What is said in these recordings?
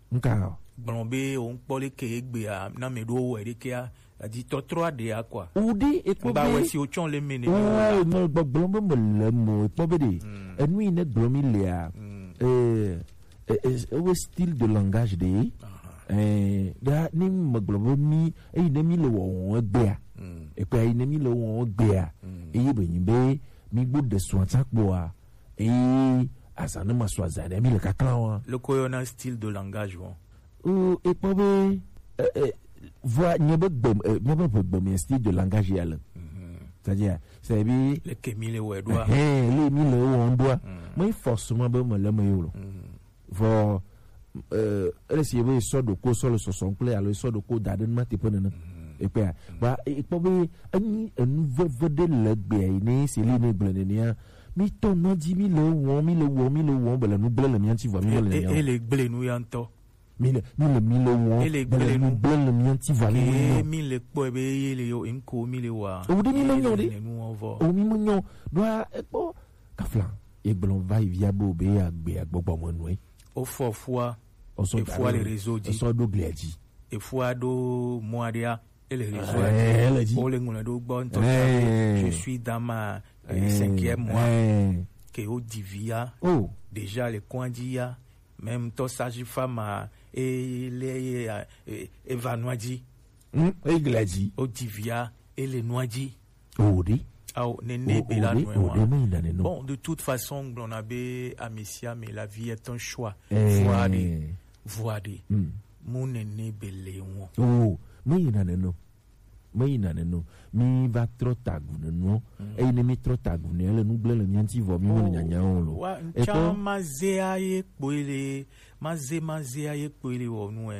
nka Brombe on pole ke egbe a na me do we de ke a di to 3 de a quoi. Udi ekpo Ba we be si o chon le mene. no gbogbo mo le mo ekpo be de enu ine glomi le a we style de langage de da ni maglobo mi ne mi le won egbe a ekpo ne mi le won egbe a eyi benyin be mi gbo de so atakpo a asana maswaza ne mi le kaklan wa Le koyona style de langage bon. et pour me voir n'y a pas de style de langage y a c'est-à-dire c'est bien Le kemile we doit les mille on doit mais forcément ben me le meilleur for essayer de sorte de co sur le son clé alors sorte de co d'aden ma te pone et puis bah et pour me un vode le bien c'est les ne blanenia mais ton non 10 000 won ben nous blanc le mien tu vois et les blé nous yanto. Mille won Et les blé nous blanc le mien tu vois mille po be yele yo inko mille wa. O de mille nyon de nous on va. o mi nyon doit ekpo kaflan e blon va via bo be agbe agbogbo mo nu e Au fois o so fois les réseaux dit so do gleji et fois do moadia et les réseaux elle dit pour les ngona do bon je suis dans ma 5e mois que au divia déjà les coindia même to sage femme et les evanoidi e gleji au divia et les noidi di bon de toute façon on avait Amicia mais la vie est un choix voir des mon né belé mais no mi va trop tagune no e ne mi trop tagune le nous blé le mien ti vo mi mo nyanya on lo e to mazeaye poile mazeaye poile wo nu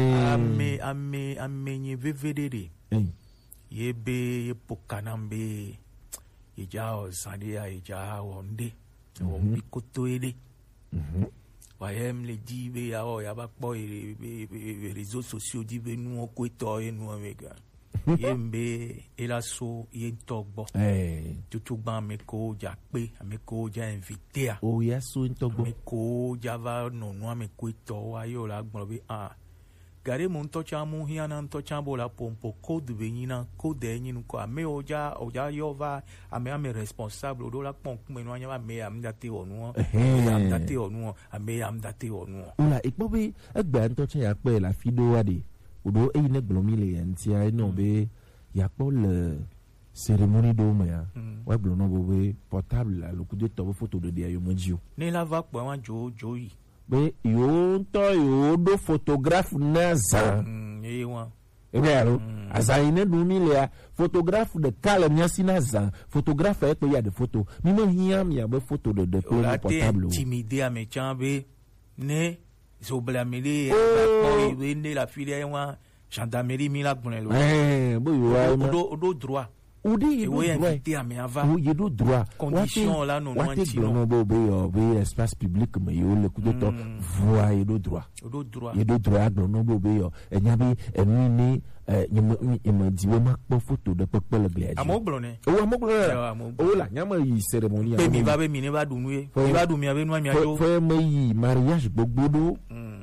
ame nye vevedede yebe pokanambe ijao sandia ijao onde o mi kotoede wayem le dibe ya o ya ba po les réseaux sociaux dibe nu o ko to enu amega yembe elaso yentogbo tutu gba me ko ja pe me ko ja invité a o ya so yentogbo me ko ja va no me ko to wa yo la gbon be gare mon to cha mu hiana to cha bola pompo ko de benina ko de nyinu ko ame oja yo va ame responsable do la pon ku me no anya me am date onu am date onu ame am date onu ola ipo be egba to cha ya pe la fido wa de odo e ne glomi le anti ai no be ya po le cérémonie do me ya wa glo no be portable la le coup de to photo de dia yo monjio ne la va po wa joyi be yo do photographe naza yewa ero azaine do milia photographe de kala nyasi naza photographe e pe ya de photo mi mo hiam ya be photo de portable timide a me chambe ne zoblamele ne la fille wa gendarmerie mi la gbonelo bo yo do droit Udi il do droit condition là non non be espace public mais yo le coup de temps voix et do droit non bo be yo enya be enu ni me di we ma po photo de pepe le glade amoglone la nyama yi cérémonie be mi ba be mi ne ba dunu e mi ba du mi ave no mi ajo fo me yi mariage gbogbo do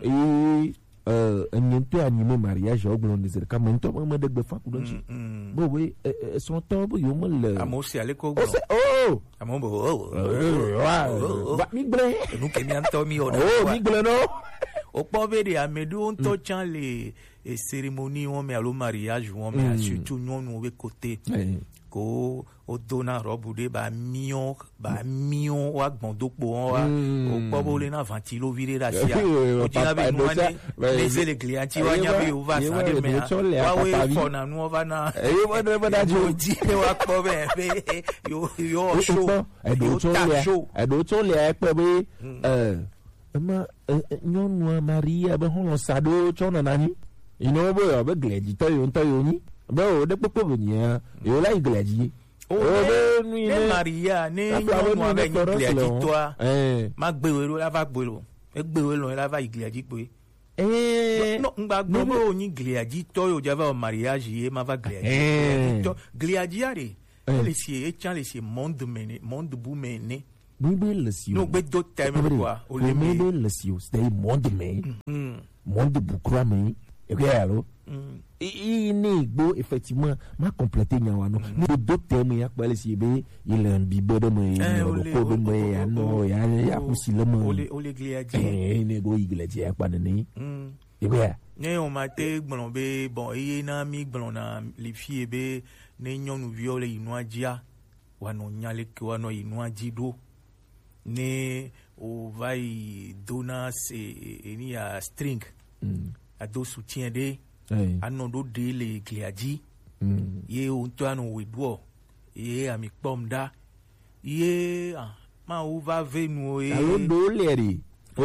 nyente animé mariage oglon des ka mento me de fa ku don bo we son temps bo yo me le amosi ale ko amombo ba mi ble nu ke mi anto mi mi ble no o poveri amedu on to chan les cérémonies on me alo mariage on me surtout nous on we côté ko o dona robu de ba million wa gbondokpo wa o pobo le na ventilo vire la sia o dina be no ane les les clients wa nya be o va sa de me wa we for na no va na da jo di wa po be yo show e do to le pe be ma nyonu Maria be hon sa do chona nani ino bo yo be gleji to yo ni bo de popo ni yo la igleji ne Maria ne mo ave ni igleji toi ma gbewero la va gbero gbewero la va igleji pe no ngba gboro ni igleji to yo java mariage ye ma va igleji to igleji are les si monde bou mene Maybe let's you. No, but don't tell me quoi. Maybe let's you stay monde me. Monde bukra me. Okay, alors. Ini go effectivement ma compléter nyawa no. Ni do terme ya kwa lesi be il un bibo de me. Ko be me ya no ya kusile me. Ole gliadi. Ni go igladi ya kwa ni. Yeah. Ne on m'a te blombe bon e na mi blona les filles be ne nyonu viole inwadia wano nyale ke wano inwaji do ne o vai dona se ni a string a do soutien de ano do de le gliadi ye on to ano wedwo ye ami pomda ye ma o va venu e alo do leri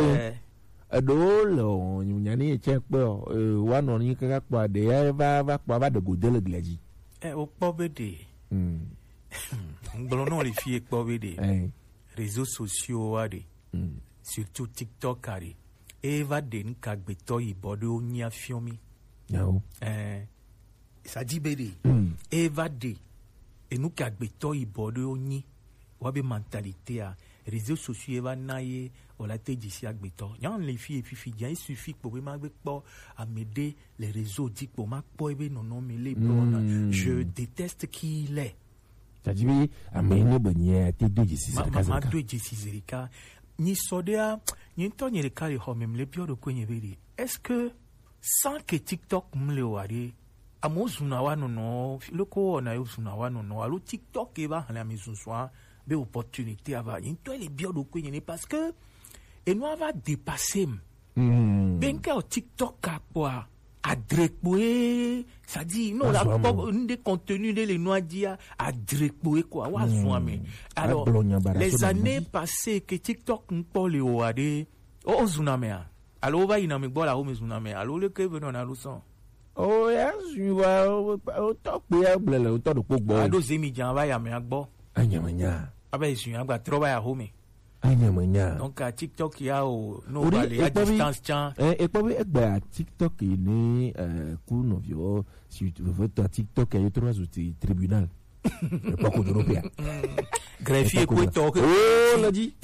adolo nyani check po wano ni kaka kwa de ya va kwa de godele gliadi o pobede ngolono les filles pobede réseaux sociaux ade surtout TikTok ade eva den kagbeto ibodo nya fiomi no ça dit bede eva de enu kagbeto ibodo nyi wabe mentalité a réseaux sociaux eva naye on a te d'ici agbeto yan les filles fifi il suffit pour me magbe po à m'aider les réseaux dit pour ma po ebe non me les bon je déteste qui il est. Ça dit amene bonye te do d'ici ça ma do d'ici zerika ni sodia ni to ni le kali ho même le bio de kwenye beri est-ce que sans que TikTok mle wari amozuna wano no loko na yosuna wano no alo TikTok eba hala mizunsoa be opportunité ava ni to le bio de kwenye parce que et nous va dépasser ben ka TikTok quoi adrekpoe ça dit non la des contenus de les noix dia adrekpoe quoi wa zoame alors les années passées que TikTok n'po le oade o zunamea alors va ina me bola o me zunamea alors le que venon na luson oh yes you va o to pe ablele o to do pogbo ado zemi jan va ya me agbo anyamanya aba isu agba troba ya home donc à TikTok il y a no vale à distance chan et puis à TikTok ni kuno vio si tu veux ta TikTok il y a trois outils tribunal pas qu'on européen greffier quoi TikTok oh l'a dit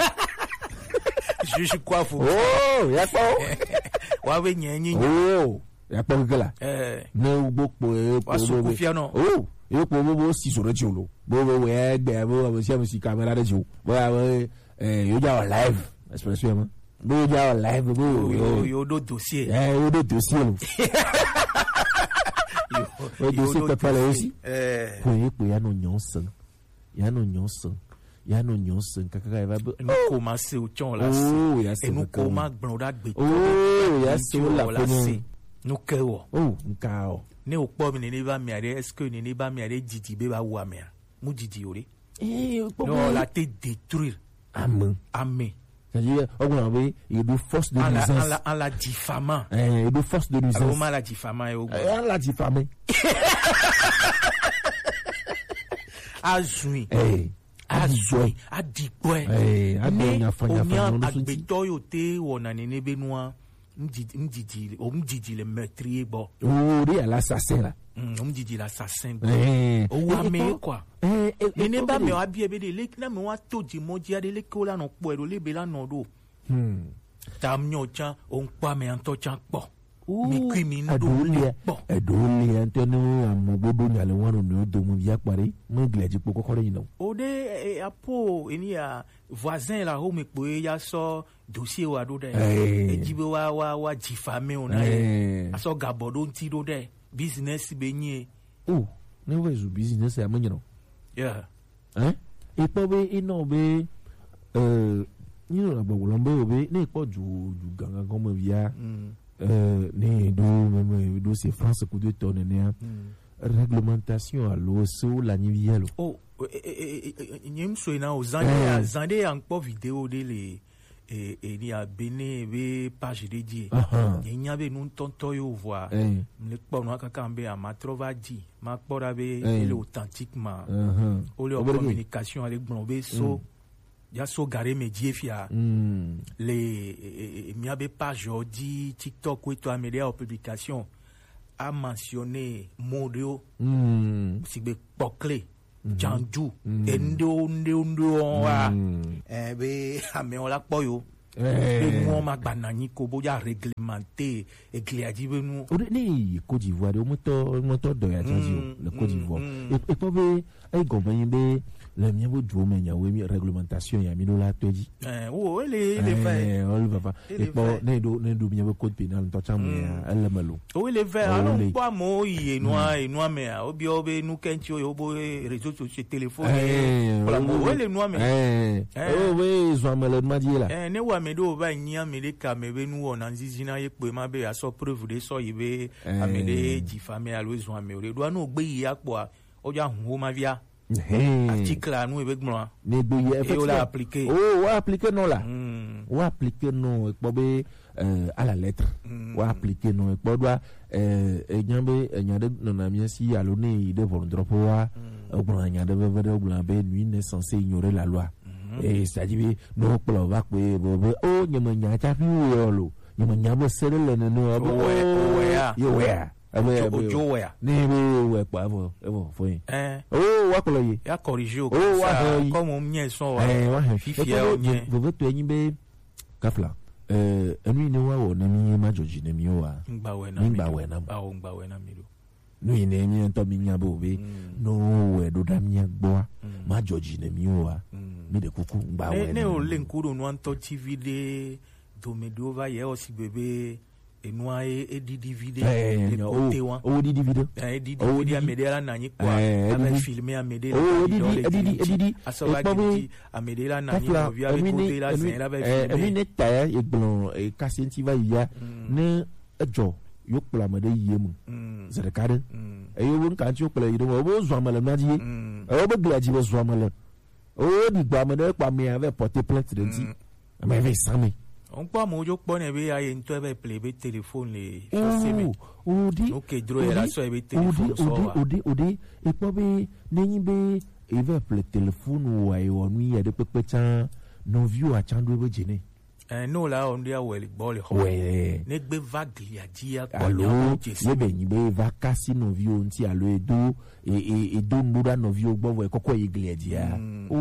je quoi faut oh ya pas wa we nyenyi oh ya pas que là no bokpo oh yo po si sur le chulo bo we de bo si caméra de chu bo yo ja live expression bo ja live bo yo do dossier yo do dossier yo dossier peut parler aussi po ya no nyonsen kaka va no commencer au chon là et nous comment gbonda gbe ya so la no kewo nkao ne o po mi ne ba mi are est-ce que ne ba mi are didi be ba wa me mu didi ore no la te détruire amen c'est-à-dire on avait il de force de nuisance en la diffamant il de force de nuisance comment la diffamant la diffamant azui adipwe adonya fanya agbeto yo te wona ne benua mdidi le meurtrier bon oui l'assassin là mdidi l'assassin o wa me quoi ne ba me abi ebe de le na me wa to di moji ade le ko la no po ero le be la no do tam nyo chan on pa me anto chan po mi criminal adole anteno amobodo nyale wanu no do mu bia pare mo gleji po kokore yin no o de apo eni a voisin la ho me po ya so dossier wa do de ejibe wa diffamer on a so gabodo nti do de business be nyi ne wezu business ya manyo yeah e po be ino be you know agbolombe be ne po ju gangan gomo bia ne do c'est France coup de tonne ne réglementation à l'eau sur la nivielo nyem so na zande ya nkpo vidéo de le ni a bene be page dédiée nya be nun tonto yo voir le kpo no kaka mbe a matrova di ma kpora be le authentiquement o le communication avec blombe so ya so garé mediefia les miabe page di TikTok ou toi média en publication a mentionné modo si be pokle Janju endo wa be ame ola poyo be mo ma gbananyi ko boja réglementé égliadi be nu o ni Côte d'Ivoire o moto do ya janji le Côte d'Ivoire et pas be ay go ben be le mien bo du men ya we réglementation ya mi no la to di o ele fait o le papa et pas ne do mien bo code pénal to cham ya elle malo o ele fait alors pas mo y noa me obi obe nu kenti o bo réseaux sociaux téléphone voilà mo ele noa me o we zo amele ma di la ne wa me do ba nya me de ka me be nu ona nzizina ye pe ma be aso preuve de so yibe amele diffamer alo zo ame o do no gbe yi apo o ja hu ma via article à nous avec moi et on l'a appliqué non là on appliqué non à la lettre on appliqué non doit nyambe nyade non amia si alone de vondropo wa on nyade be nuit n'est censé ignorer la loi et ça dit non pour va oh nyama nyacha fi lo nyama nyabo sele le no ojo ya ni we pa vo fo yin wa ko ye ya corriger o comme on mien son wa fifia o mien vo to yin be kafla enu ni wa wo na mi ma joji na mi wa ngba we na mi do no yin ni to mi nya bo be no we do da mi gbo ma joji na mi wa mi de kuku ngba we ne o le nkuro no anto tv de do me do va ye o si bebe et moi et Didi vidéo Didi vidéo Didi Amédée la nani quoi avec filmé Amédée Didi Amédée la nani via avec côté la c'est là avec filmé net taille et blanc et cassenti va ya ne jo yo pla ma de yemu zakade e yo won kan ti o pla yi do wo zo amala na di e wo gla ji wo zo amala o di gba ma de pa me avec porter plainte de ti mais avec ça me on peut mojo pone be ya into be play be téléphone les odi OK dro era so be téléphone so odi e po be nenyi be e be play téléphone wa e wonu ya de pepe chan no view a chan do be jene no la on dia well ball ho ne gbe vague ya dia ko alo ye be yin be vacancy no view nti alo edo edo ndura no view gbo e kokko igle dia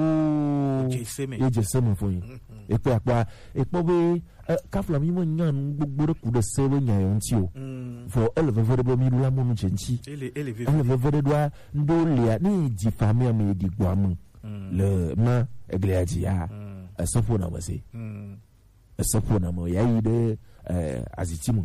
je seme fo yin e pe apa e po be kafla mi mo nyan gbogbo re ku de se we nyan yon ti o for eleve vere bo mi rula mo nu chenchi eleve vere do ndo lia ni di famia me di guamu le ma igle dia asafo na mase sapo na mo yayi de azitimu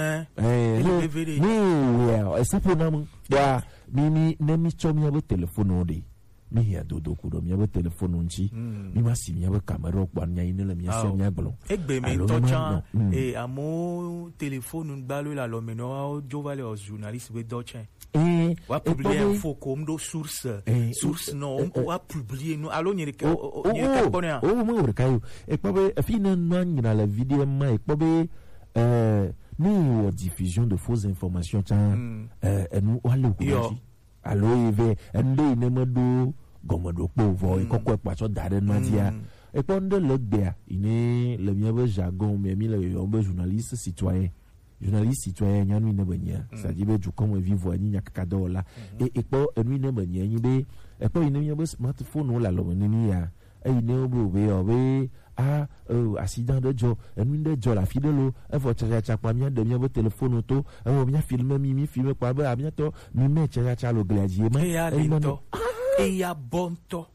sapo na mo da mi na mi chomi abo telephone ode mi ya dodo ku do mi abo telephone nchi mi ma si mi abo camera okpa nya ine le mi ase nya gbolo egbe mi to chan e amo telephone ngbalo la lo meno jovale os journaliste be do chan wa publier info comme do source non wa publier no alo nyere ka ponia mo wor kayo e pobe fina no nyina la vidéo ma e pobe ni diffusion de fausses informations chan nous wale ko alo eve ende ne modo gomodo po vo e kokko pa so dare no dia e ponde le dia ine le mien jargon mais mi le journaliste citoyen nyanu ne banya ça dit be du comme vivre ni nyakado la et po enu ne banya ni be e po ine be smartphone la lo ni ya e ine obo be accident de jo enu de jo la fidelo e fo cha pa mi de mi be téléphone to e o mi filmer mi filmer pa be a bientôt mi me cha lo gladier ma et ya bonto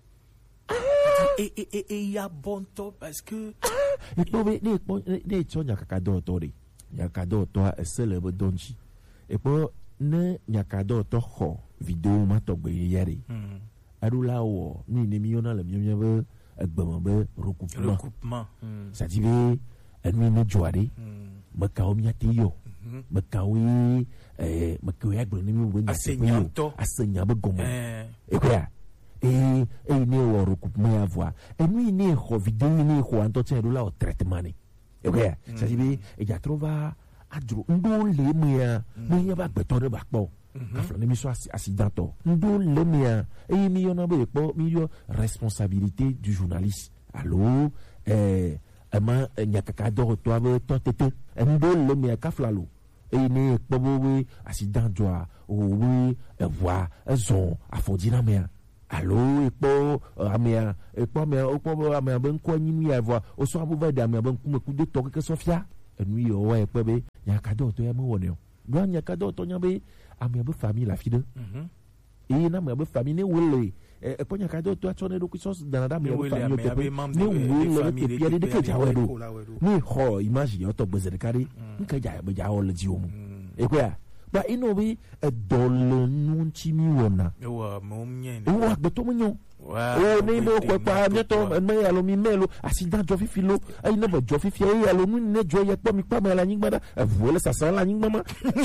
et ya bonto parce que e po be ne cho nyakado to de nyakado to a célèbre donji et po ne nyakado to ho vidéo ma to gbe yere adula wo ni ne mi yona le mi be agbama be recoupement ça dit be enu ne joade me ka o mi ate yo me ka wi agbo ni mi wo nya asenya be gomo e kwa et ne wo recoupement avoir enu ne ho vidéo ni ho anto chen adula o traitement ni okay ça dit e ja trova adro ndo le me ba gbeto de ba po kafla ne mi so accident to ndo le me e mi yona be po mi yo responsabilité du journaliste allo ama nyakaka do to aba to tete ndo le me kafla lo e ne po we accident joa o we voix zon afodina me alo ekpo amea ben ko nyinu ya vo o so abuva da amea ben kuma ku de to ke sofia enu yo wa ekpo be nya kado to ya mo woni o do nya kado to nya be amea be famille la fide e na me be famille ne wole e po nya kado to atone do ku so da na me be famille to ne wole ke pia de ke jawe do ni ho image yo to bezere kari nka ja be ja o le ji o mu e ko ya ba ino bi dole nun chimi wona wa momnye wa beto munyo o ne mo ko pa neto me alo mi melo accident jo fifi lo ai ne bo jo fifi ai alo nun ne jo ye pa mi pa me la nyingba da voile ça ça la nyingba ma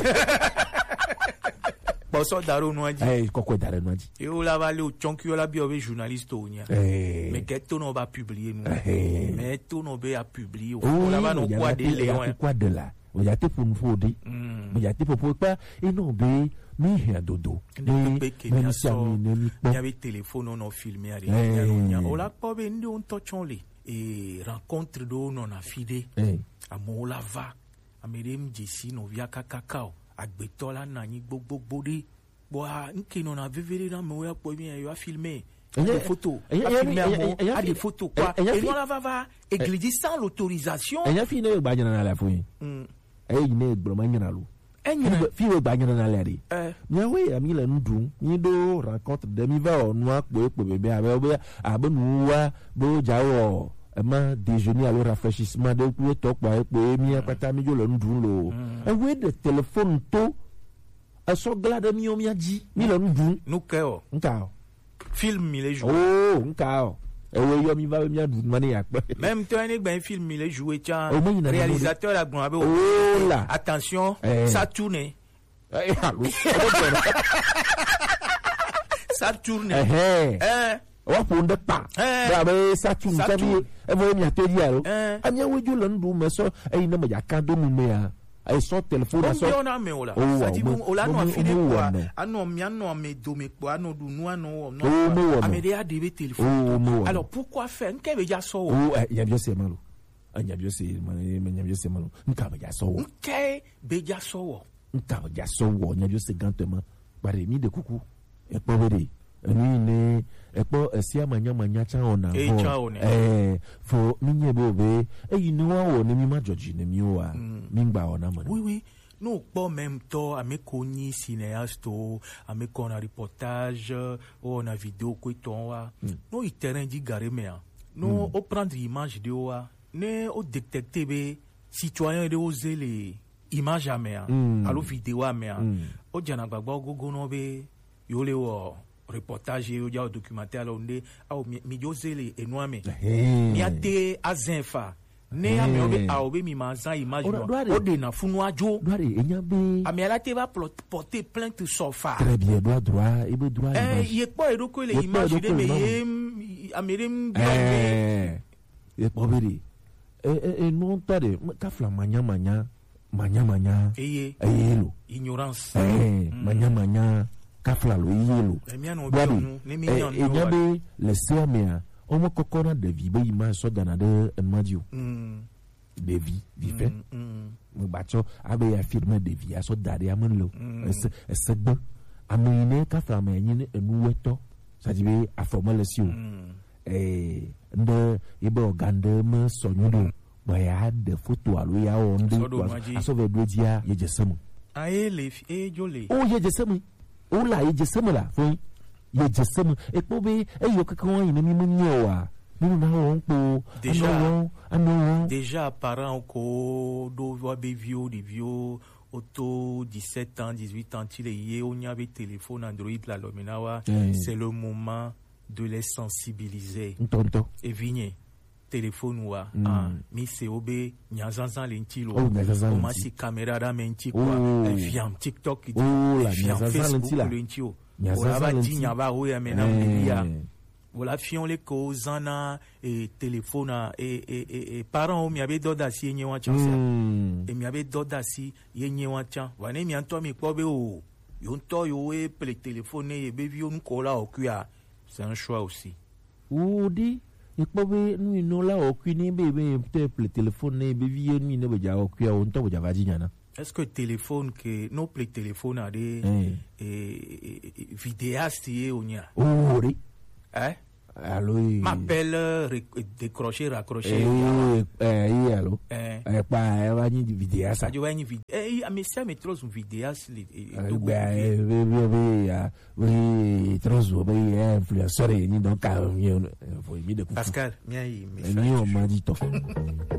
boso daro noaji kokko daro noaji e o la vale o chonki o la bi o be journaliste o nya mais que to no ba publier nous mais to no be a publier o la va no quoi de Léon quoi de là o ya te pour nous de mais ya te pour pas et non be mi he dodo même so il y avait téléphone on filmé à rien o la pas be ndi on tochonle et rencontre do non a fide a mo la va a medem jesi no via kakao agbetola na nyi gbogbo de bo nke no na vevere na mo ya po mi yo a filmer des photos a des photos quoi et on la va église sans l'autorisation e ya fine gba nyana na la fo yin e ne gbro ma nyana lo fi we gba nyana na la ri mi we ami le ndun ni do rencontre de mi va onu apo epo bebe abenu wa bo jawo ma déjeuner alors rafraîchissement de pour to pa epo mi apata mi jo le ndun lo e we de téléphone to aso glade mi o mi aji mi le ndun no ke o nka film mi le jou nka o e we yo mi va mi adu mani ya pe même toi ni ben film mi le jouer tiens réalisateur la gbon abe attention ça tourne ça tourne wa ponde pa da be Saturn tabi e vo mi atodi aro amia weju lo ndu me so e na me ya do mu me ya e so telephone so on a me ola ça dit bon ola no afine quoi ano mi ano me do me po ano du nu ano no amede a de téléphone alors pourquoi faire nke be ja so ya bio se malo anya bio se malo nka be ja so nke be ja so nka be ja so nya bio se gantema bare mi de kuku e po bere ni ne epo esia manya cha ona fo minye bobe you know ni mi ma George ni mi wa mi gba ona mo oui no po même temps ameko ni cinéaste ameko na reportage ou na vidéo ko ton wa no i terrain di gare me no o prendre image de wa ne o détecter be citoyen de oser les images à me alo vidéo à me o jana gbagba gogo no be yo le wo reportage yo ja documentaire onde au mi josele enwame mi ate azenfa ne ame obe aobe mi manza image o de na funu ajo doare enyabe ame ala te va porter plainte sofa très bien droit et droit ye po eroko le image de me amerem bien ye pobiri non tade ka fla manya eye lo ignorance manya kafla lo yelo enyabe le semia omo kokona de vie be image so dana de enmadio de vie fait mo bacho abe ya firme de vie so dare amonlo esegbe amine kafla ma yin enu weto sadibe aformalesio ndo ibe ogande me sonyudo ba ya de photo alo ya onde aso ve dodia ye jesemu aye le jole ye jesemu ola ye jesemu la fo ye jesemu epo be eyo kankan yin mi munyo wa nínú na won po déjà parents ko do wa be vieux auto 17 ans 18 ans il y a on y avait téléphone Android la lominawa c'est le moment de les sensibiliser et vigner téléphone wa mi se obe nyazanzan lentilo o ma si caméra da menti quoi fiam TikTok fiam Facebook lentio o la ba dinya ba o ya menam dia voilà fion les causes na et téléphone et parents mi avait doda si nyewa chansa et mi avait doda si nyewa chan wane mi anto mi ko be o yo nto yo e le téléphone e be vi on ko la o kuya c'est un choix aussi di ikpobe nu ino la okuni bebe le téléphone ne be vie nu ne be ja okuya on to ja vajinya na est-ce que téléphone que no play téléphone a des vidéastes onya ori Hein? Allô. M'appelle, décrocher, raccrocher. Allô. Pas une vidéo ça. Ça doit une vidéo. Mais ça me trouve une vidéo oui, trop influenceur donc Pascal, Pascal, m'a dit